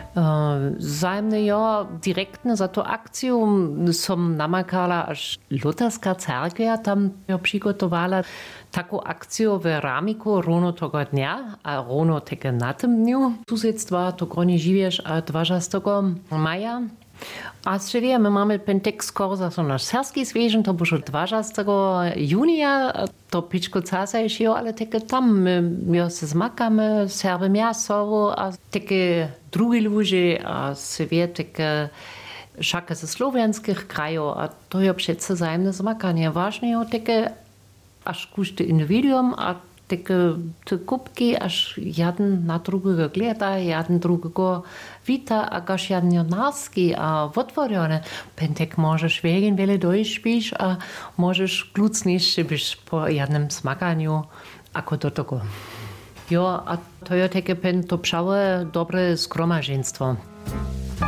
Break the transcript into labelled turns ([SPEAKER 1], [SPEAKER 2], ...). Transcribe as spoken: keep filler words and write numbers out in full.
[SPEAKER 1] Zajemne jo direktne za to akciju som namakala až Lutherská cerkvia, tam jo přigotovala taką akciju w Ramiku rovno tego dnia, a rovno teke na tym dniu susedstva, to gronie živieš a dvadesetego maja. A středie, my máme pentek skoro za so naš serský svežen, to božo dvadesetego junia, to pičko casajšio, ale teke tam my, my se zmakame, serve miasovo a teke drugi luži a se vie teke šake ze slovenských krajov a to je přece zájemné zmakanie. Vážne je teke až kušte individuum a teke te kupki až jeden na drugego gleda, jeden drugego wita, a gaž jeden jonarski a otvorene. Pentek możesz wegen wiele dojśpisz, a możesz klucniejszy byś po jednym smakaniu ako do tego. Jo, a to je teke pen to pszałe dobre zgromaženstvo.